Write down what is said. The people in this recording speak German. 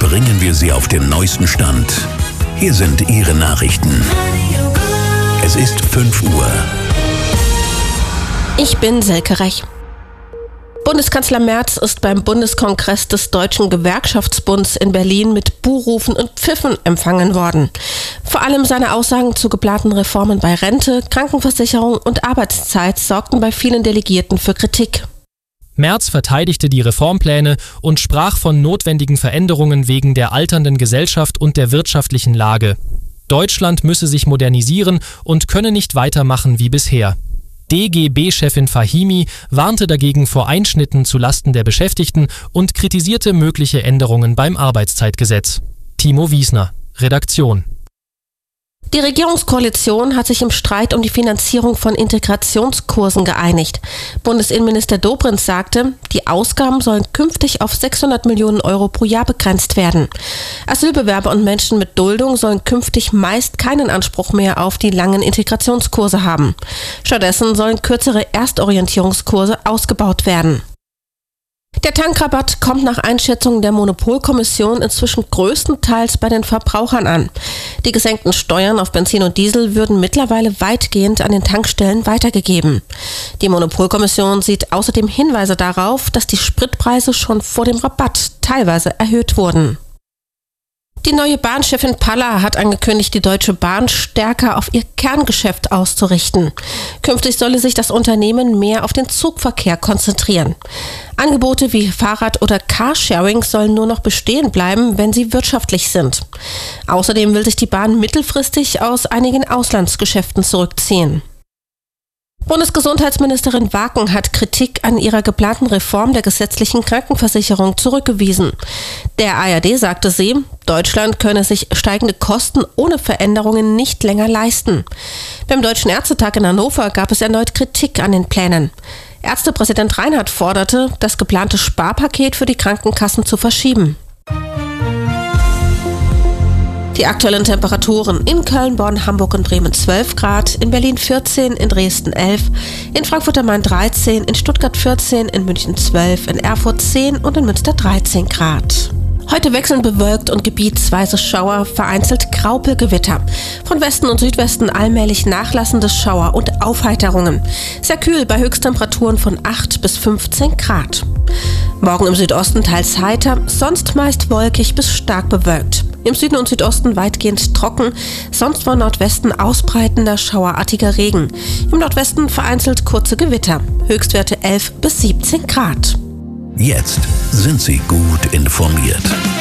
bringen wir Sie auf den neuesten Stand. Hier sind Ihre Nachrichten. Es ist 5 Uhr. Ich bin Silke Rech. Bundeskanzler Merz ist beim Bundeskongress des Deutschen Gewerkschaftsbunds in Berlin mit Buhrufen und Pfiffen empfangen worden. Vor allem seine Aussagen zu geplanten Reformen bei Rente, Krankenversicherung und Arbeitszeit sorgten bei vielen Delegierten für Kritik. Merz verteidigte die Reformpläne und sprach von notwendigen Veränderungen wegen der alternden Gesellschaft und der wirtschaftlichen Lage. Deutschland müsse sich modernisieren und könne nicht weitermachen wie bisher. DGB-Chefin Fahimi warnte dagegen vor Einschnitten zulasten der Beschäftigten und kritisierte mögliche Änderungen beim Arbeitszeitgesetz. Timo Wiesner, Redaktion. Die Regierungskoalition hat sich im Streit um die Finanzierung von Integrationskursen geeinigt. Bundesinnenminister Dobrindt sagte, die Ausgaben sollen künftig auf 600 Millionen Euro pro Jahr begrenzt werden. Asylbewerber und Menschen mit Duldung sollen künftig meist keinen Anspruch mehr auf die langen Integrationskurse haben. Stattdessen sollen kürzere Erstorientierungskurse ausgebaut werden. Der Tankrabatt kommt nach Einschätzung der Monopolkommission inzwischen größtenteils bei den Verbrauchern an. Die gesenkten Steuern auf Benzin und Diesel würden mittlerweile weitgehend an den Tankstellen weitergegeben. Die Monopolkommission sieht außerdem Hinweise darauf, dass die Spritpreise schon vor dem Rabatt teilweise erhöht wurden. Die neue Bahnchefin Palla hat angekündigt, die Deutsche Bahn stärker auf ihr Kerngeschäft auszurichten. Künftig solle sich das Unternehmen mehr auf den Zugverkehr konzentrieren. Angebote wie Fahrrad- oder Carsharing sollen nur noch bestehen bleiben, wenn sie wirtschaftlich sind. Außerdem will sich die Bahn mittelfristig aus einigen Auslandsgeschäften zurückziehen. Bundesgesundheitsministerin Waken hat Kritik an ihrer geplanten Reform der gesetzlichen Krankenversicherung zurückgewiesen. Der ARD sagte sie, Deutschland könne sich steigende Kosten ohne Veränderungen nicht länger leisten. Beim Deutschen Ärztetag in Hannover gab es erneut Kritik an den Plänen. Ärztepräsident Reinhardt forderte, das geplante Sparpaket für die Krankenkassen zu verschieben. Die aktuellen Temperaturen in Köln, Bonn, Hamburg und Bremen 12 Grad, in Berlin 14, in Dresden 11, in Frankfurt am Main 13, in Stuttgart 14, in München 12, in Erfurt 10 und in Münster 13 Grad. Heute wechselnd bewölkt und gebietsweise Schauer, vereinzelt Graupelgewitter. Von Westen und Südwesten allmählich nachlassende Schauer und Aufheiterungen. Sehr kühl bei Höchsttemperaturen von 8 bis 15 Grad. Morgen im Südosten teils heiter, sonst meist wolkig bis stark bewölkt. Im Süden und Südosten weitgehend trocken, sonst von Nordwesten ausbreitender schauerartiger Regen. Im Nordwesten vereinzelt kurze Gewitter. Höchstwerte 11 bis 17 Grad. Jetzt sind Sie gut informiert.